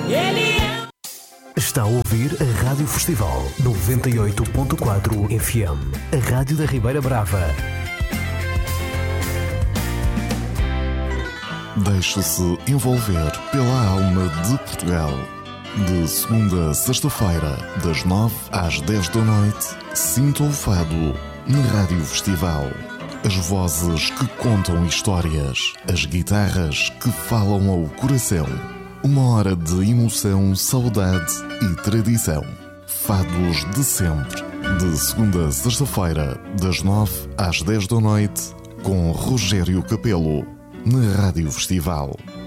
Ele é... Está a ouvir a Rádio Festival 98.4 FM, a Rádio da Ribeira Brava. Deixe-se envolver pela alma de Portugal. De segunda a sexta-feira, das 9 às 10 da noite, sinta o fado na Rádio Festival. As vozes que contam histórias, as guitarras que falam ao coração. Uma hora de emoção, saudade e tradição. Fados de sempre. De segunda a sexta-feira, das 9 às 10 da noite, com Rogério Capelo, na Rádio Festival.